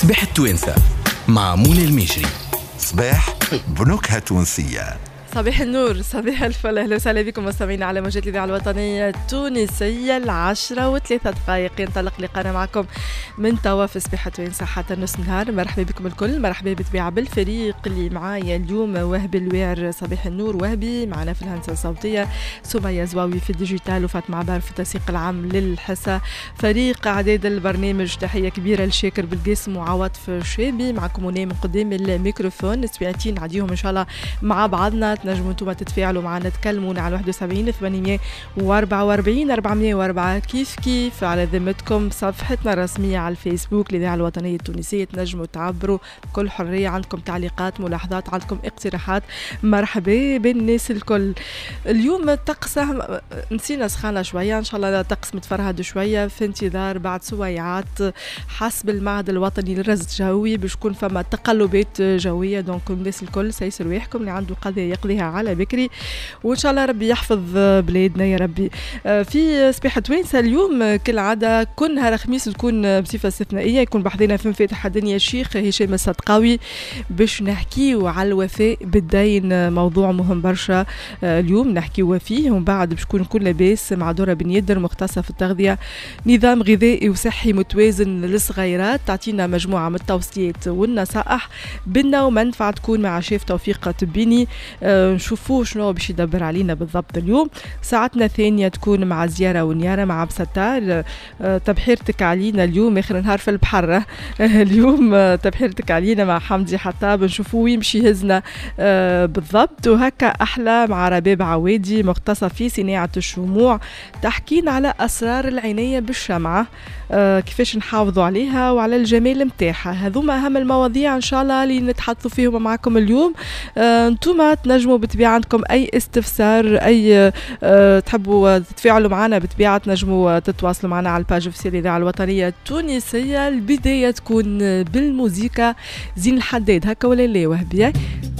صباح التوانسة مع منى المجري. صباح بنكهة تونسية. صباح النور، صباح الفل، اهلا وسهلا بكم مستمعينا على موجات الاذاعه الوطنيه التونسيه 10:03 ينطلق لقاءنا معكم من توا في صباح توانسة حتى نص النهار. مرحبا بكم الكل، مرحبا بالطبيعه بالفريق اللي معايا اليوم: وهبي الوير صباح النور وهبي معنا في الهندسه الصوتيه، سمية زواوي في الديجيتال، وفاطمه عبار في التنسيق العام للحصه، فريق اعداد البرنامج تحيه كبيره لشاكر بالقاسم وعواطف شابي معكم هنا من قدام الميكروفون. سبيعتين عديهم ان شاء الله مع بعضنا، تنجموا انتم تتفاعلوا معنا، تكلمونا على 71 844 404 كيف على ذمتكم. صفحتنا الرسميه على الفيسبوك للإذاعة الوطنيه التونسيه، تنجموا تعبروا بكل حريه، عندكم تعليقات ملاحظات عندكم اقتراحات، مرحبا بالناس الكل. اليوم الطقس نسينا سخانه شويه، ان شاء الله الطقس متفرهد شويه في انتظار بعد سويعات حسب المعهد الوطني للرصد الجوي باش تكون فما تقلبات جويه. دونك الناس الكل سيسر رواحكم، اللي عنده قضيه يقضيها على بكري، وان شاء الله ربي يحفظ بلادنا يا ربي. في صباح توانسة اليوم كالعاده كل نهار خميس تكون بصفه استثنائيه يكون بحضينا في مفاتح الدنيا الشيخ هشام الصدقاوي باش نحكيو على الوفاء بالدين، موضوع مهم برشا اليوم نحكيو فيه. ومن بعد باش نكون لاباس مع دورة بن يدر مختصه في التغذيه، نظام غذائي وصحي متوازن للصغيرات، تعطينا مجموعه من التوصيات والنصائح بنا ومنفعه تكون مع شيف توفيق تبيني. نشوفوا شنو باش يدبر علينا بالضبط اليوم. ساعتنا الثانيه تكون مع زياره ونياره مع بسطار. تبحيرتك علينا اليوم اخر نهار في البحر اليوم تبحيرتك علينا مع حمدي حطاب، نشوفوا ويمشي يهزنا بالضبط. وهكا احلى مع رباب عوادي مختصه في صناعه الشموع، تحكينا على اسرار العنايه بالشمعه، كيفاش نحافظوا عليها وعلى الجمال متاعها. هذوما اهم المواضيع ان شاء الله اللي نتحدثوا فيهم معكم اليوم. انتم تنجموا بالطبيعه عندكم اي استفسار، اي تحبوا تتفاعلوا معنا بالطبيعه تنجموا تتواصلوا معنا على الباج في الاذاعه الوطنيه التونسيه. البدايه تكون بالموسيقى، زين الحداد هكا ولا لا وهبي؟